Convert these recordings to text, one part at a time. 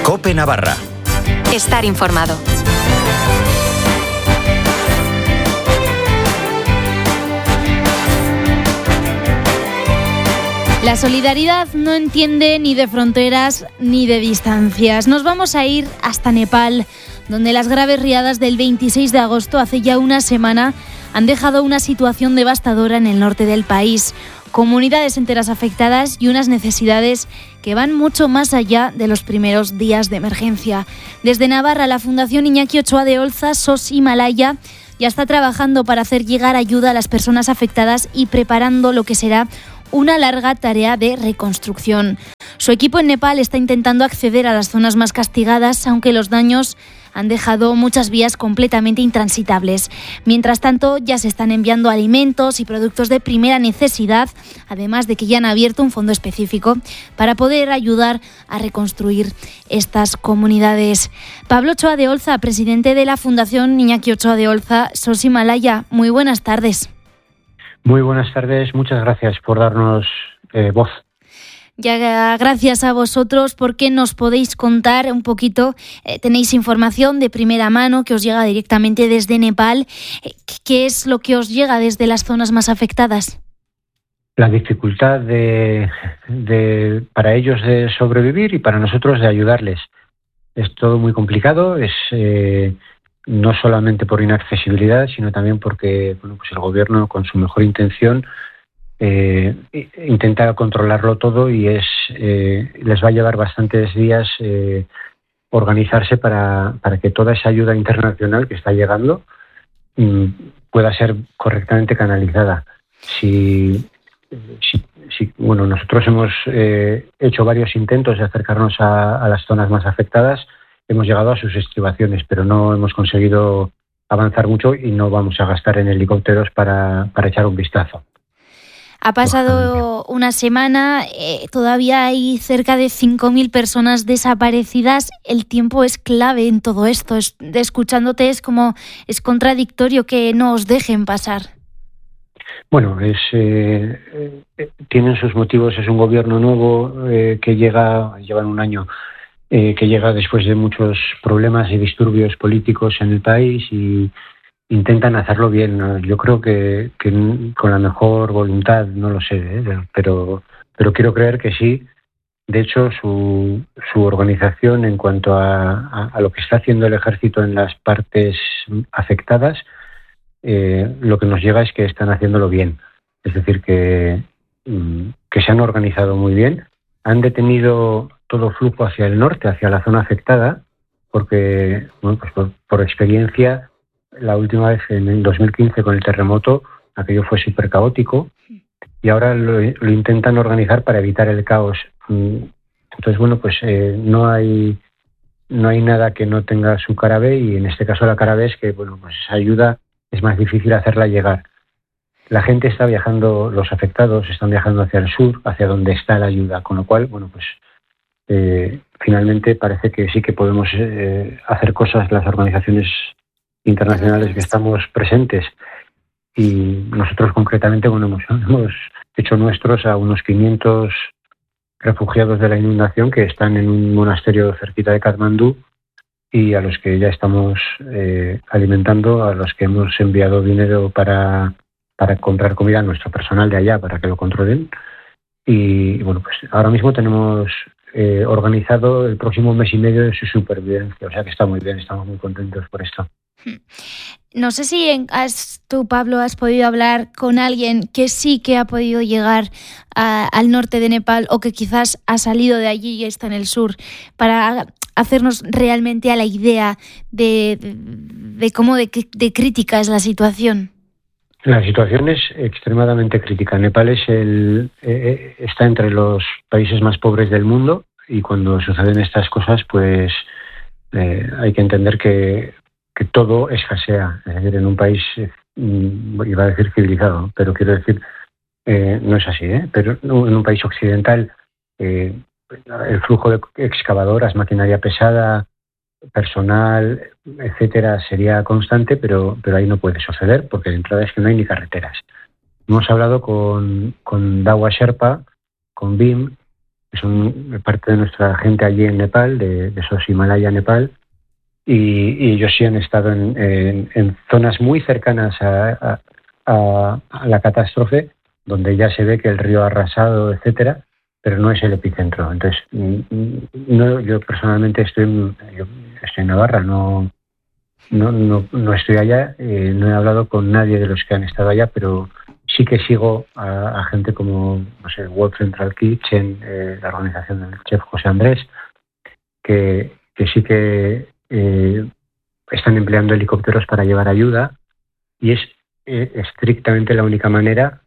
COPE Navarra. Estar informado. La solidaridad no entiende ni de fronteras ni de distancias. Nos vamos a ir hasta Nepal, donde las graves riadas del 26 de agosto, hace ya una semana, han dejado una situación devastadora en el norte del país. Comunidades enteras afectadas y unas necesidades que van mucho más allá de los primeros días de emergencia. Desde Navarra, la Fundación Iñaki Ochoa de Olza, SOS Himalaya, ya está trabajando para hacer llegar ayuda a las personas afectadas y preparando lo que será una larga tarea de reconstrucción. Su equipo en Nepal está intentando acceder a las zonas más castigadas, aunque los daños han dejado muchas vías completamente intransitables. Mientras tanto, ya se están enviando alimentos y productos de primera necesidad, además de que ya han abierto un fondo específico para poder ayudar a reconstruir estas comunidades. Pablo Ochoa de Olza, presidente de la Fundación Iñaki Ochoa de Olza, SOS Himalaya, muy buenas tardes. Muy buenas tardes, muchas gracias por darnos voz. Ya gracias a vosotros, porque nos podéis contar un poquito, tenéis información de primera mano que os llega directamente desde Nepal. ¿Qué es lo que os llega desde las zonas más afectadas? La dificultad para ellos de sobrevivir y para nosotros de ayudarles. Es todo muy complicado, es no solamente por inaccesibilidad, sino también porque pues el gobierno, con su mejor intención, intenta controlarlo todo y les va a llevar bastantes días organizarse para que toda esa ayuda internacional que está llegando pueda ser correctamente canalizada. Bueno, nosotros hemos hecho varios intentos de acercarnos a las zonas más afectadas. Hemos llegado a sus estribaciones, pero no hemos conseguido avanzar mucho y no vamos a gastar en helicópteros para echar un vistazo. Ha pasado una semana, todavía hay cerca de 5.000 personas desaparecidas. El tiempo es clave en todo esto. Escuchándote es contradictorio que no os dejen pasar. Bueno, tienen sus motivos. Es un gobierno nuevo que llevan un año, que llega después de muchos problemas y disturbios políticos en el país y intentan hacerlo bien. Yo creo que con la mejor voluntad, no lo sé, pero quiero creer que sí. De hecho, su organización en cuanto a lo que está haciendo el ejército en las partes afectadas, lo que nos llega es que están haciéndolo bien. Es decir, que se han organizado muy bien. Han detenido todo flujo hacia el norte, hacia la zona afectada, porque bueno, pues por experiencia, la última vez en el 2015 con el terremoto, aquello fue súper caótico y ahora lo intentan organizar para evitar el caos. Entonces, bueno, pues no hay nada que no tenga su cara B, y en este caso la cara B es que, bueno, pues esa ayuda es más difícil hacerla llegar. La gente está viajando, los afectados están viajando hacia el sur, hacia donde está la ayuda, con lo cual, bueno, pues finalmente parece que sí que podemos hacer cosas las organizaciones internacionales que estamos presentes, y nosotros concretamente, bueno, hemos hecho nuestros a unos 500 refugiados de la inundación que están en un monasterio cerquita de Katmandú y a los que ya estamos alimentando, a los que hemos enviado dinero para comprar comida a nuestro personal de allá para que lo controlen. Y bueno, pues ahora mismo tenemos organizado el próximo mes y medio de su supervivencia, o sea que está muy bien, estamos muy contentos por esto. No sé si tú, Pablo, has podido hablar con alguien que sí que ha podido llegar al norte de Nepal, o que quizás ha salido de allí y está en el sur, para hacernos realmente a la idea de cómo de crítica es la situación. La situación es extremadamente crítica. Nepal está entre los países más pobres del mundo, y cuando suceden estas cosas, pues hay que entender que todo escasea. Es decir, en un país, iba a decir civilizado, pero quiero decir, no es así, pero en un país occidental, el flujo de excavadoras, maquinaria pesada, personal, etcétera, sería constante, pero ahí no puede suceder, porque de entrada es que no hay ni carreteras. Hemos hablado con Dawa Sherpa, con BIM, que son parte de nuestra gente allí en Nepal, de SOS Himalaya Nepal, y ellos sí han estado en zonas muy cercanas a la catástrofe, donde ya se ve que el río ha arrasado, etcétera, pero no es el epicentro. Entonces, yo personalmente estoy en Navarra, no estoy allá, no he hablado con nadie de los que han estado allá, pero sí que sigo a gente como, no sé, World Central Kitchen, la organización del chef José Andrés, que sí que están empleando helicópteros para llevar ayuda, y es estrictamente la única manera,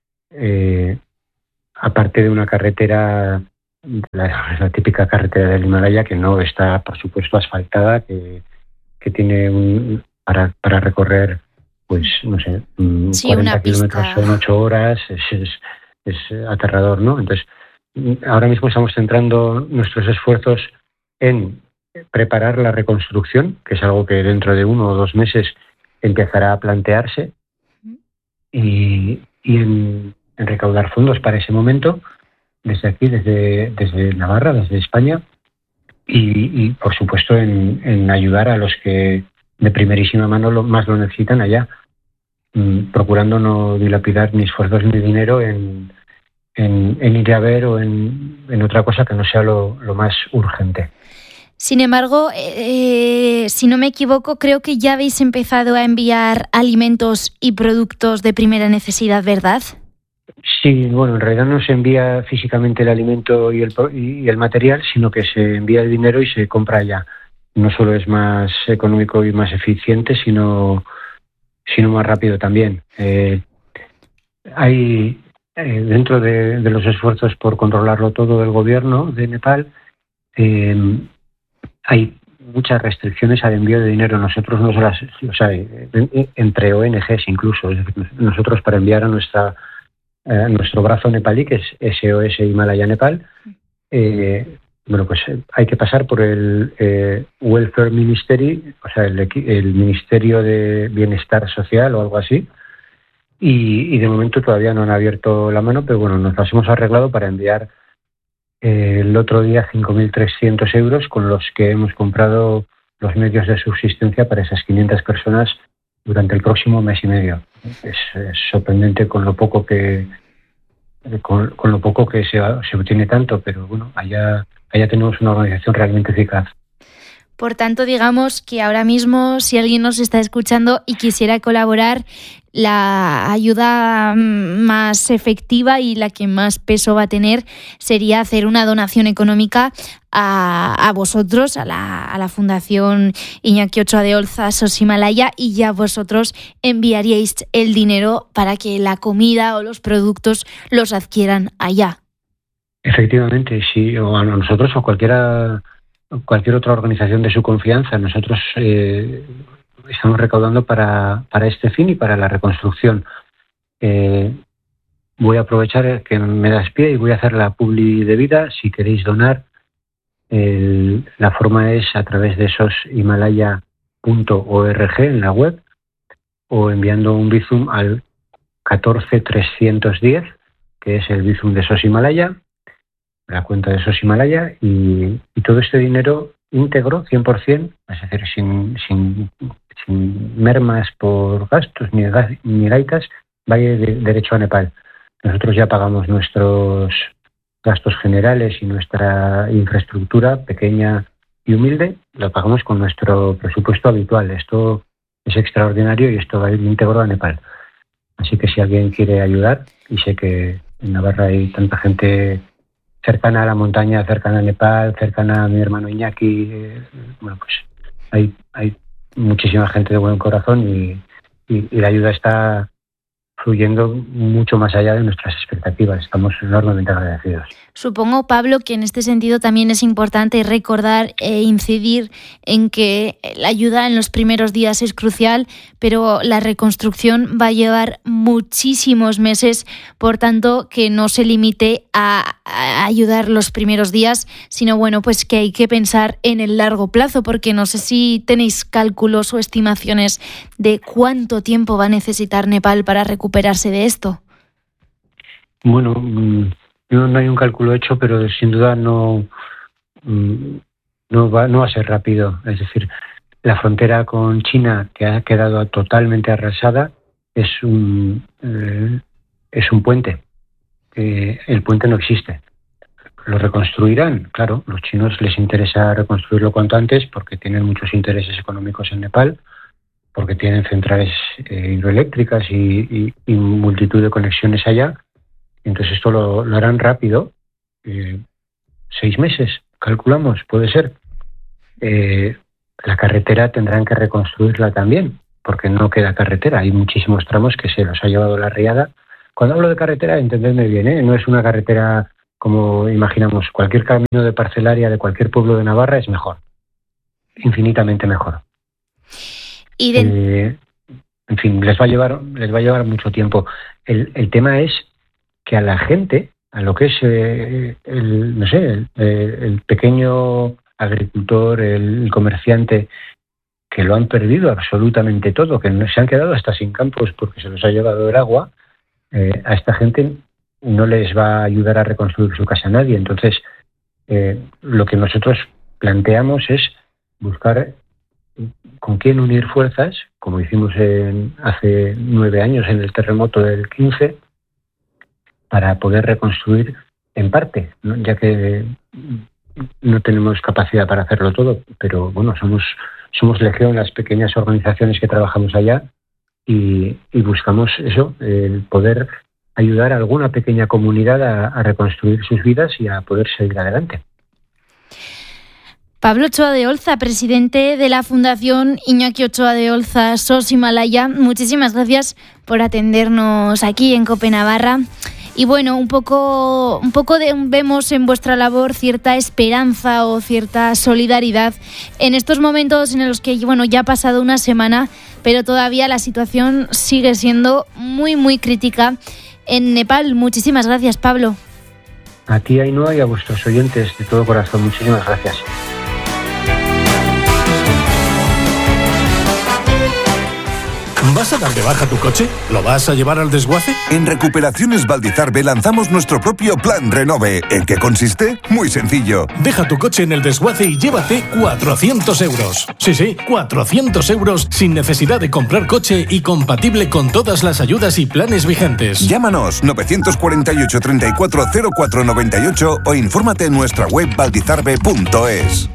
aparte de una carretera, la típica carretera del Himalaya, que no está, por supuesto, asfaltada, que tiene para recorrer, pues, no sé, 40 kilómetros en 8 horas, es aterrador, ¿no? Entonces, ahora mismo estamos centrando nuestros esfuerzos en preparar la reconstrucción, que es algo que dentro de 1 o 2 meses empezará a plantearse, y en recaudar fondos para ese momento, desde aquí, desde Navarra, desde España, y por supuesto en ayudar a los que de primerísima mano más lo necesitan allá, procurando no dilapidar ni esfuerzos ni dinero en ir a ver o en otra cosa que no sea lo más urgente. Sin embargo, si no me equivoco, creo que ya habéis empezado a enviar alimentos y productos de primera necesidad, ¿verdad? Sí, bueno, en realidad no se envía físicamente el alimento y el material, sino que se envía el dinero y se compra allá. No solo es más económico y más eficiente, sino más rápido también. Hay dentro de los esfuerzos por controlarlo todo del gobierno de Nepal, hay muchas restricciones al envío de dinero. Nosotros no se las, entre ONGs incluso, es decir, nosotros para enviar a nuestro brazo nepalí, que es SOS Himalaya Nepal, pues hay que pasar por el Welfare Ministry, o sea, el Ministerio de Bienestar Social o algo así, y de momento todavía no han abierto la mano, pero bueno, nos las hemos arreglado para enviar el otro día 5.300 euros, con los que hemos comprado los medios de subsistencia para esas 500 personas durante el próximo mes y medio. Es sorprendente con lo poco que se obtiene tanto, pero bueno, allá tenemos una organización realmente eficaz. Por tanto, digamos que ahora mismo, si alguien nos está escuchando y quisiera colaborar, la ayuda más efectiva y la que más peso va a tener sería hacer una donación económica a vosotros, a la Fundación Iñaki Ochoa de Olza, SOS Himalaya, y ya vosotros enviaríais el dinero para que la comida o los productos los adquieran allá. Efectivamente, sí, o a nosotros o cualquier otra organización de su confianza. Nosotros estamos recaudando para este fin y para la reconstrucción. Voy a aprovechar que me das pie y voy a hacer la publi debida. Si queréis donar, la forma es a través de soshimalaya.org en la web, o enviando un Bizum al 14310, que es el Bizum de SOS Himalaya, la cuenta de SOS Himalaya, y todo este dinero íntegro, 100%, es decir, sin mermas por gastos ni gaitas, va derecho a Nepal. Nosotros ya pagamos nuestros gastos generales y nuestra infraestructura pequeña y humilde, lo pagamos con nuestro presupuesto habitual. Esto es extraordinario y esto va a ir íntegro a Nepal. Así que si alguien quiere ayudar, y sé que en Navarra hay tanta gente cercana a la montaña, cercana a Nepal, cercana a mi hermano Iñaki, pues hay muchísima gente de buen corazón y la ayuda está fluyendo mucho más allá de nuestras expectativas. Estamos enormemente agradecidos. Supongo, Pablo, que en este sentido también es importante recordar e incidir en que la ayuda en los primeros días es crucial, pero la reconstrucción va a llevar muchísimos meses, por tanto, que no se limite a ayudar los primeros días, sino bueno, pues que hay que pensar en el largo plazo, porque no sé si tenéis cálculos o estimaciones de cuánto tiempo va a necesitar Nepal para recuperarse de esto. Bueno, No hay un cálculo hecho, pero sin duda no va a ser rápido. Es decir, la frontera con China, que ha quedado totalmente arrasada, es un puente. El puente no existe. Lo reconstruirán, claro. Los chinos les interesa reconstruirlo cuanto antes porque tienen muchos intereses económicos en Nepal, porque tienen centrales hidroeléctricas y multitud de conexiones allá. Entonces esto lo harán rápido, 6 meses, calculamos, puede ser. La carretera tendrán que reconstruirla también, porque no queda carretera. Hay muchísimos tramos que se los ha llevado la riada. Cuando hablo de carretera, entendedme bien, no es una carretera como imaginamos. Cualquier camino de parcelaria de cualquier pueblo de Navarra es mejor, infinitamente mejor. En fin, les va a llevar mucho tiempo. El tema es que a la gente, a lo que es el pequeño agricultor, el comerciante, que lo han perdido absolutamente todo, que se han quedado hasta sin campos porque se los ha llevado el agua, a esta gente no les va a ayudar a reconstruir su casa nadie. Entonces, lo que nosotros planteamos es buscar con quién unir fuerzas, como hicimos hace 9 años en el terremoto del 15, para poder reconstruir en parte, ¿no? Ya que no tenemos capacidad para hacerlo todo, pero bueno, somos legión las pequeñas organizaciones que trabajamos allá y buscamos eso, el poder ayudar a alguna pequeña comunidad a reconstruir sus vidas y a poder seguir adelante. Pablo Ochoa de Olza, presidente de la Fundación Iñaki Ochoa de Olza SOS Himalaya, muchísimas gracias por atendernos aquí en COPE Navarra. Y bueno, un poco vemos en vuestra labor cierta esperanza o cierta solidaridad en estos momentos en los que, bueno, ya ha pasado una semana, pero todavía la situación sigue siendo muy, muy crítica en Nepal. Muchísimas gracias, Pablo. A ti, Ainhoa, y a vuestros oyentes de todo corazón, muchísimas gracias. ¿Vas a dar de baja tu coche? ¿Lo vas a llevar al desguace? En Recuperaciones Valdizarbe lanzamos nuestro propio Plan Renove. ¿En qué consiste? Muy sencillo. Deja tu coche en el desguace y llévate 400 euros. Sí, 400 euros sin necesidad de comprar coche y compatible con todas las ayudas y planes vigentes. Llámanos 948 34 04 98 o infórmate en nuestra web valdizarbe.es.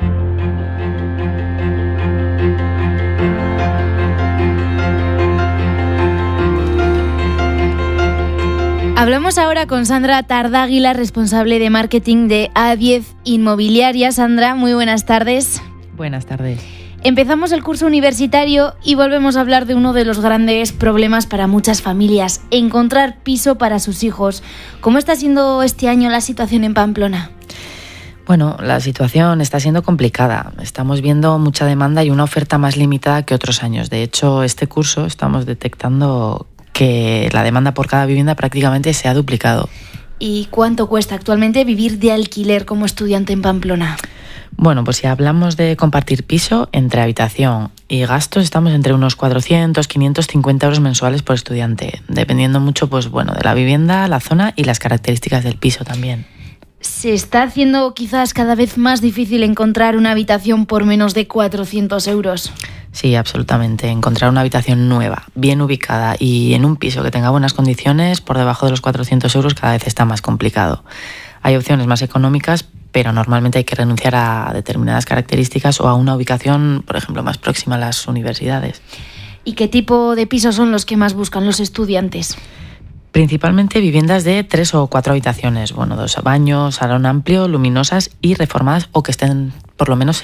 Hablamos ahora con Sandra Tardáguila, responsable de marketing de A10 Inmobiliaria. Sandra, muy buenas tardes. Buenas tardes. Empezamos el curso universitario y volvemos a hablar de uno de los grandes problemas para muchas familias, encontrar piso para sus hijos. ¿Cómo está siendo este año la situación en Pamplona? Bueno, la situación está siendo complicada. Estamos viendo mucha demanda y una oferta más limitada que otros años. De hecho, este curso estamos detectando que la demanda por cada vivienda prácticamente se ha duplicado. ¿Y cuánto cuesta actualmente vivir de alquiler como estudiante en Pamplona? Bueno, pues si hablamos de compartir piso, entre habitación y gastos estamos entre unos 400, 550 euros mensuales por estudiante, dependiendo mucho, pues bueno, de la vivienda, la zona y las características del piso también. ¿Se está haciendo quizás cada vez más difícil encontrar una habitación por menos de 400 euros? Sí, absolutamente. Encontrar una habitación nueva, bien ubicada y en un piso que tenga buenas condiciones por debajo de los 400 euros cada vez está más complicado. Hay opciones más económicas, pero normalmente hay que renunciar a determinadas características o a una ubicación, por ejemplo, más próxima a las universidades. ¿Y qué tipo de pisos son los que más buscan los estudiantes? Principalmente viviendas de 3 o 4 habitaciones, 2 baños, salón amplio, luminosas y reformadas o que estén por lo menos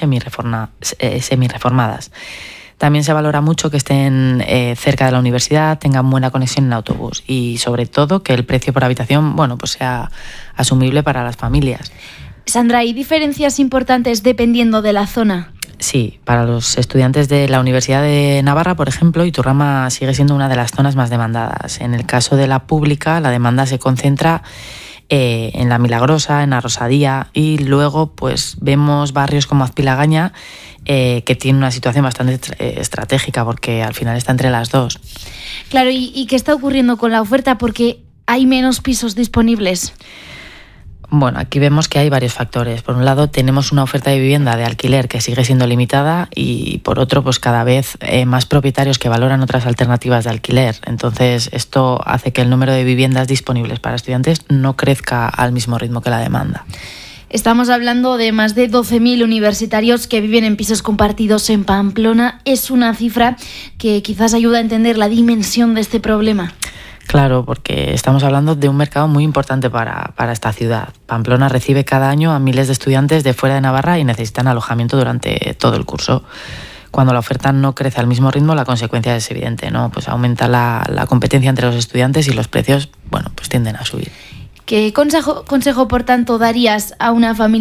semirreformadas. También se valora mucho que estén cerca de la universidad, tengan buena conexión en autobús y sobre todo que el precio por habitación sea asumible para las familias. Sandra, ¿hay diferencias importantes dependiendo de la zona? Sí, para los estudiantes de la Universidad de Navarra, por ejemplo, Iturrama sigue siendo una de las zonas más demandadas. En el caso de la pública, la demanda se concentra en La Milagrosa, en Arrosadía y luego pues vemos barrios como Azpilagaña que tiene una situación bastante estratégica porque al final está entre las dos. Claro, ¿y qué está ocurriendo con la oferta? Porque hay menos pisos disponibles. Bueno, aquí vemos que hay varios factores. Por un lado, tenemos una oferta de vivienda de alquiler que sigue siendo limitada y por otro, pues cada vez más propietarios que valoran otras alternativas de alquiler. Entonces, esto hace que el número de viviendas disponibles para estudiantes no crezca al mismo ritmo que la demanda. Estamos hablando de más de 12.000 universitarios que viven en pisos compartidos en Pamplona. Es una cifra que quizás ayuda a entender la dimensión de este problema. Claro, porque estamos hablando de un mercado muy importante para esta ciudad. Pamplona recibe cada año a miles de estudiantes de fuera de Navarra y necesitan alojamiento durante todo el curso. Cuando la oferta no crece al mismo ritmo, la consecuencia es evidente, ¿no? Pues aumenta la competencia entre los estudiantes y los precios, pues tienden a subir. ¿Qué consejo, por tanto, darías a una familia